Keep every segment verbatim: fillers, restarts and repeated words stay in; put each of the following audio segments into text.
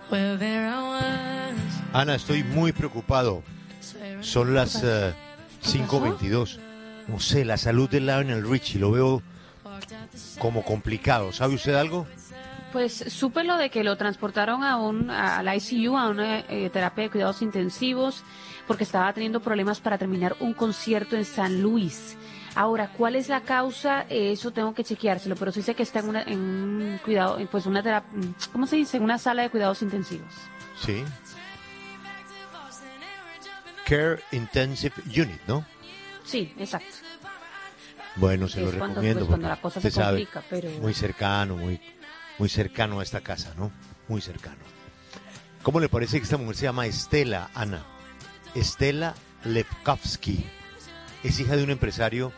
Ana, estoy muy preocupado. Son las uh, cinco veintidós. No sé, la salud de Lionel Richie lo veo como complicado. ¿Sabe usted algo? Pues supe lo de que lo transportaron a un a la I C U, a una eh, terapia de cuidados intensivos, porque estaba teniendo problemas para terminar un concierto en San Luis. Ahora, ¿cuál es la causa? Eh, eso tengo que chequeárselo, pero sí sé que está en una en un cuidado, pues una terapia, ¿cómo se dice? En una sala de cuidados intensivos. Sí. Care Intensive Unit, ¿no? Sí, exacto. Bueno, se es lo cuando, recomiendo. pues, cuando la cosa se complica, sabe, pero... muy cercano, muy, muy cercano a esta casa, ¿no? Muy cercano. ¿Cómo le parece que esta mujer se llama Estela, Ana? Estela Lepkowski. Es hija de un empresario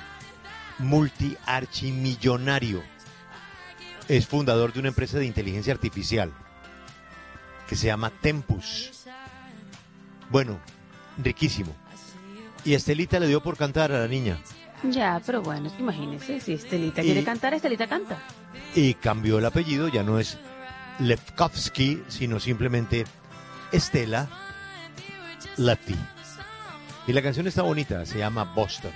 multi-archimillonario. Es fundador de una empresa de inteligencia artificial que se llama Tempus. Bueno, riquísimo. Y Estelita le dio por cantar a la niña. Ya, pero bueno, es que imagínese, si Estelita Y- quiere cantar, Estelita canta. Y cambió el apellido, ya no es Lepkowski, sino simplemente Estela Lepti. Y la canción está bonita, se llama Boston.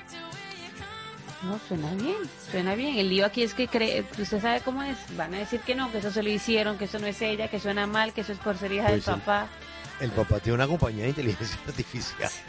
No, suena bien, suena bien. El lío aquí es que cree, usted sabe cómo es, van a decir que no, que eso se lo hicieron, que eso no es ella, que suena mal, que eso es por ser hija Pues del el- papá. El papá tiene una compañía de inteligencia artificial. Sí.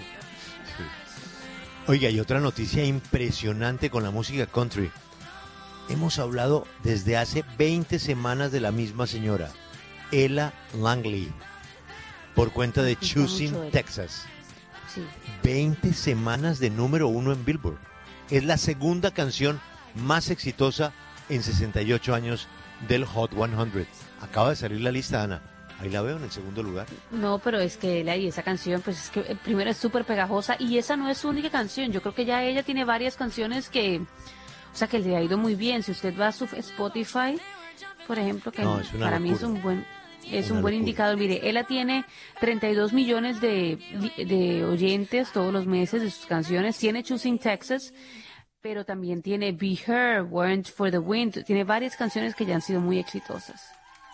Oiga, y otra noticia impresionante con la música country. Hemos hablado desde hace veinte semanas de la misma señora, Ella Langley, por cuenta de Escucha Choosing mucho de- Texas. Sí. veinte semanas de número uno en Billboard. Es la segunda canción más exitosa en sesenta y ocho años del Hot cien. Acaba de salir la lista, Ana. Ahí la veo en el segundo lugar. No, pero es que ella y esa canción, pues es que eh, primero es súper pegajosa y esa no es su única canción. Yo creo que ya ella tiene varias canciones que, o sea, que le ha ido muy bien. Si usted va a su Spotify, por ejemplo, que No, es una para mí es locura. un buen es Una un buen locura. indicador. Mire, ella tiene treinta y dos millones de, de oyentes todos los meses de sus canciones. Tiene Choosing Texas, pero también tiene Be Her, Weren't for the Wind. Tiene varias canciones que ya han sido muy exitosas.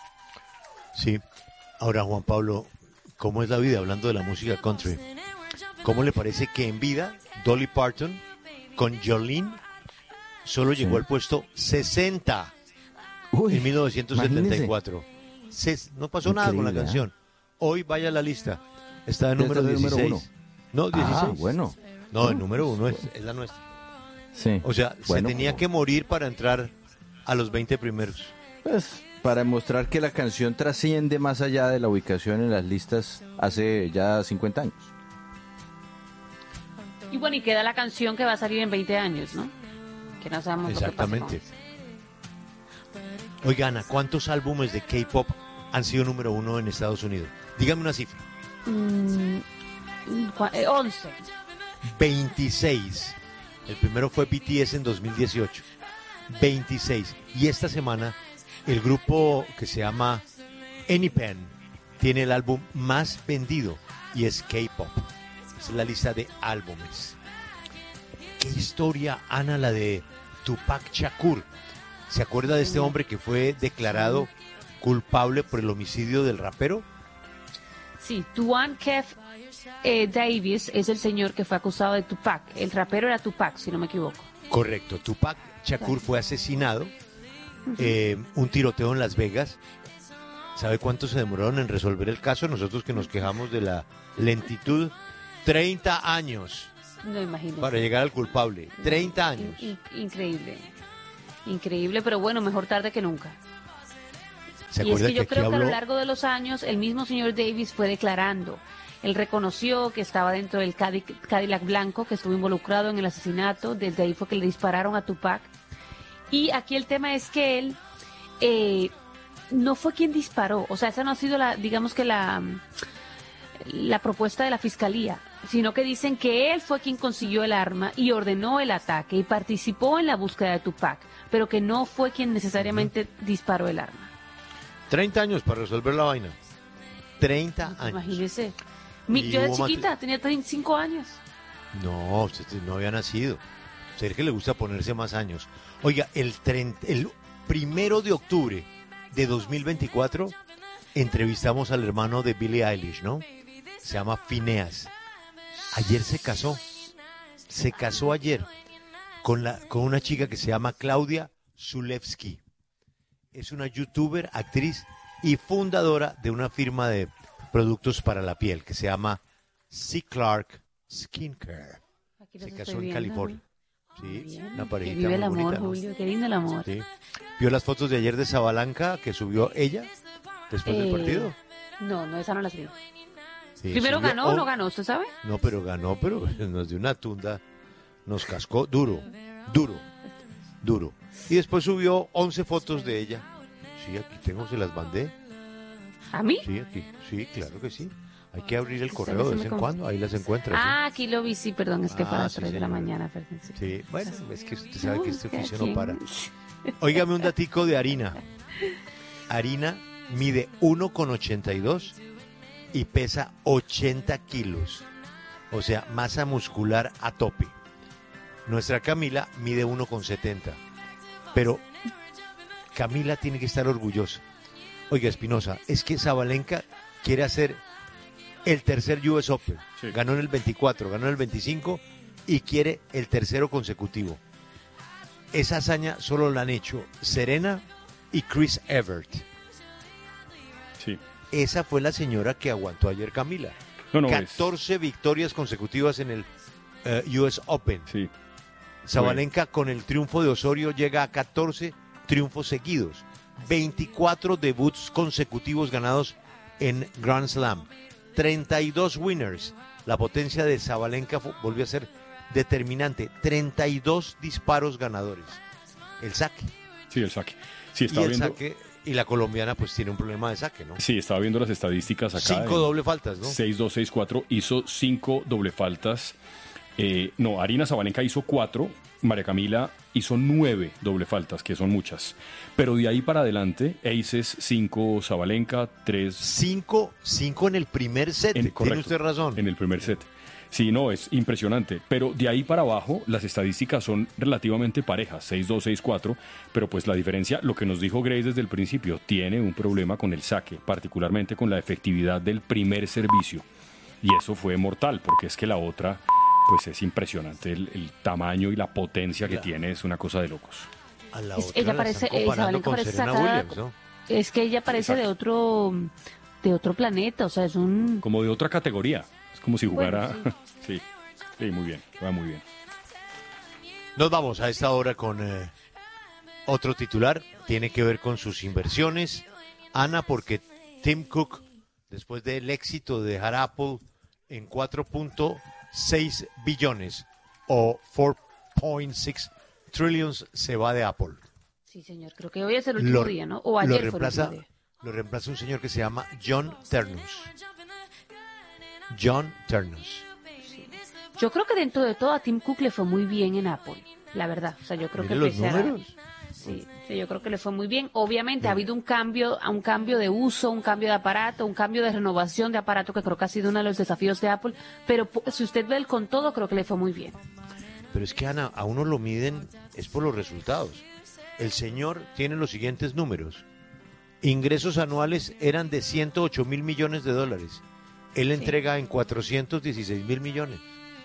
Sí. Ahora, Juan Pablo, ¿cómo es la vida hablando de la música country? ¿Cómo le parece que en vida Dolly Parton con Jolene solo llegó Sí. al puesto sesenta Uy, en mil novecientos setenta y cuatro? Ses- no pasó nada con la Increíble, ¿eh? canción. Hoy vaya a la lista. Está en Ya número está en el número dieciséis. No, dieciséis. Ah, bueno. No, el número uno es, es la nuestra. Sí. O sea, Bueno, se tenía como- que morir para entrar a los veinte primeros. Pues para demostrar que la canción trasciende más allá de la ubicación en las listas hace ya cincuenta años. Y bueno, y queda la canción que va a salir en veinte años, ¿no? Que no sabemos lo que pasa con Exactamente. eso. Oiga, Ana, ¿cuántos álbumes de K-pop han sido número uno en Estados Unidos? Dígame una cifra. Mm, cua- eh, once. veintiséis. El primero fue B T S en dos mil dieciocho. veintiséis. Y esta semana, el grupo que se llama Anypen tiene el álbum más vendido y es K-pop. Es la lista de álbumes. ¿Qué historia, Ana, la de Tupac Shakur? ¿Se acuerda de este hombre que fue declarado culpable por el homicidio del rapero? Sí, Duane Kef eh, Davis es el señor que fue acusado de Tupac. El rapero era Tupac, si no me equivoco. Correcto. Tupac Shakur fue asesinado. Eh, un tiroteo en Las Vegas. ¿Sabe cuánto se demoraron en resolver el caso? Nosotros que nos quejamos de la lentitud. treinta años No imagínese. para llegar al culpable. treinta años. In- in- increíble. Increíble, pero bueno, mejor tarde que nunca. ¿Se Y es acuerda que yo aquí creo que a habló? lo largo de los años el mismo señor Davis fue declarando. Él reconoció que estaba dentro del Cadi- Cadillac blanco, que estuvo involucrado en el asesinato. Desde ahí fue que le dispararon a Tupac. Y aquí el tema es que él eh, no fue quien disparó. O sea, esa no ha sido la, digamos que la, la propuesta de la fiscalía, sino que dicen que él fue quien consiguió el arma y ordenó el ataque y participó en la búsqueda de Tupac, pero que no fue quien necesariamente disparó el arma. treinta años para resolver la vaina. treinta años. Imagínese. Mi- Y yo de hubo mate- chiquita tenía treinta y cinco años. No, usted no había nacido. Ser que le gusta ponerse más años. Oiga, el, tren- el primero de octubre de dos mil veinticuatro entrevistamos al hermano de Billie Eilish, ¿no? Se llama Phineas. Ayer se casó. Se casó ayer con, la, con una chica que se llama Claudia Zulewski. Es una youtuber, actriz y fundadora de una firma de productos para la piel que se llama C. Clark Skincare. Se casó en California. Sí, Bien, una que parejita vive muy el amor, bonita, ¿no? Julio, qué lindo el amor. Sí. ¿Vio las fotos de ayer de Sabalanca que subió ella después del Eh, partido? No, no, esa no las vi. Sí, Primero subió- ganó o oh, no ganó, ¿usted sabe? No, pero ganó, pero nos dio una tunda, nos cascó duro, duro, duro. Y después subió once fotos de ella. Sí, aquí tengo, se las mandé. ¿A mí? Sí, aquí, sí, claro que sí. Hay que abrir el Se correo me- de se vez me en con- cuando, ahí las encuentras. ¿sí? Ah, aquí lo vi, sí, perdón, es que Ah, para las sí, tres de la señora. mañana, perdón, sí. Sí, bueno, es que usted sabe No, que este es que oficio ¿a no quién? para. Óigame un datico de Harina. Harina mide uno con ochenta y dos y pesa ochenta kilos. O sea, masa muscular a tope. Nuestra Camila mide uno con setenta. Pero Camila tiene que estar orgullosa. Oiga, Espinosa, es que Sabalenka quiere hacer el tercer U S Open. Sí. Ganó en el veinticuatro, ganó en el veinticinco y quiere el tercero consecutivo. Esa hazaña solo la han hecho Serena y Chris Evert. Sí. Esa fue la señora que aguantó ayer Camila. No, no, es- catorce victorias consecutivas en el eh, U S Open. Sí. Sabalenka con el triunfo de Osorio llega a catorce triunfos seguidos. veinticuatro debuts consecutivos ganados en Grand Slam. treinta y dos winners. La potencia de Sabalenka fu- volvió a ser determinante. treinta y dos disparos ganadores. El saque. Sí, el saque. Sí, Y estaba el viendo. saque. Y la colombiana pues tiene un problema de saque, ¿no? Sí, estaba viendo las estadísticas acá. Cinco en doble faltas, ¿no? seis dos seis cuatro hizo cinco doble faltas. Eh, no, Arina Sabalenka hizo cuatro. María Camila hizo nueve doble faltas, que son muchas. Pero de ahí para adelante, aces cinco Sabalenka, tres Cinco, cinco en el primer set. En- Tiene correcto. usted razón. en el primer set. Sí, no, es impresionante. Pero de ahí para abajo, las estadísticas son relativamente parejas, seis dos seis cuatro. Pero pues la diferencia, lo que nos dijo Grace desde el principio, tiene un problema con el saque, particularmente con la efectividad del primer servicio. Y eso fue mortal, porque es que la otra, pues es impresionante. El, el tamaño y la potencia que Claro. tiene es una cosa de locos. A la Es- otra ella la parece, están eh, comparando Sabalenka con parece Serena sacada- Williams, ¿no? Es que ella parece de Exacto. otro, de otro planeta, o sea, es un... Como de otra categoría. Es como si jugara... Bueno, sí. sí, muy bien, va muy bien. Nos vamos a esta hora con eh, otro titular. Tiene que ver con sus inversiones. Ana, porque Tim Cook, después del éxito de dejar Apple en cuatro punto seis billones o cuatro punto seis trillions, se va de Apple. Sí, señor, creo que hoy es el último día, ¿no? O ayer lo fue el reemplaza, último día. lo reemplaza un señor que se llama John Ternus. John Ternus. Yo creo que dentro de todo a Tim Cook le fue muy bien en Apple, la verdad. O sea, yo creo Mire que los pese a- números. Sí, sí, yo creo que le fue muy bien. Obviamente ha habido un cambio, un cambio de uso, un cambio de aparato, un cambio de renovación de aparato que creo que ha sido uno de los desafíos de Apple. Pero pu- si usted ve el con todo, creo que le fue muy bien. Pero es que, Ana, a uno lo miden es por los resultados. El señor tiene los siguientes números. Ingresos anuales eran de ciento ocho mil millones de dólares. Él entrega en cuatrocientos dieciséis mil millones.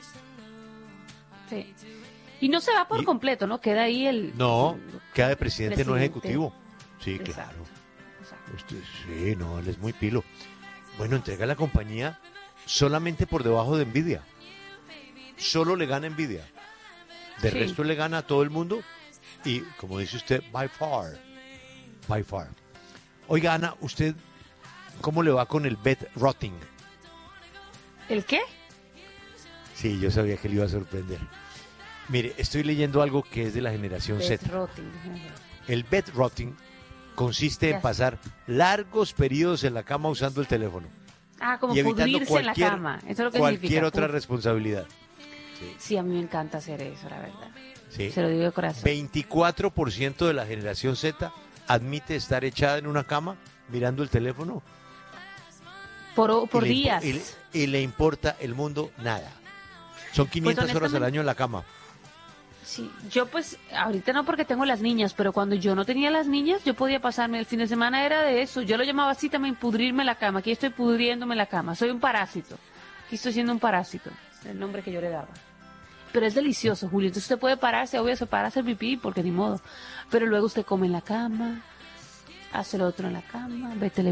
Sí. Y no se va por Y- completo, ¿no? Queda ahí el... No, queda de presidente, no Presidente. ejecutivo. Sí, Exacto. claro. Exacto. Usted- sí, no, él es muy pilo. Bueno, entrega la compañía solamente por debajo de Nvidia. Solo le gana Nvidia. De Sí. resto le gana a todo el mundo. Y como dice usted, by far. By far. Oiga, Ana, ¿usted cómo le va con el bet rotting? ¿El qué? Sí, yo sabía que le iba a sorprender. Mire, estoy leyendo algo que es de la generación Death Z. Rotting. El bet rotting consiste en Ya sé. pasar largos periodos en la cama usando el teléfono Ah, como y evitando pudrirse en la cualquier, cama. Eso es lo que cualquier significa. otra pud- responsabilidad. Sí, a mí me encanta hacer eso, la verdad. ¿Sí? Se lo digo de corazón. veinticuatro por ciento de la generación Z admite estar echada en una cama mirando el teléfono Por, por y, le impo- días. y le, y le importa el mundo nada. Son quinientas horas al honestamente- año en la cama. Sí, yo pues ahorita no porque tengo las niñas, pero cuando yo no tenía las niñas, yo podía pasarme el fin de semana, era de eso. Yo lo llamaba así también, pudrirme la cama. Aquí estoy pudriéndome la cama. Soy un parásito. Aquí estoy siendo un parásito. El nombre que yo le daba. Pero es delicioso, Julio. Entonces usted puede pararse, obvio, se para a hacer pipí, porque ni modo. Pero luego usted come en la cama, hace lo otro en la cama, ve televisión.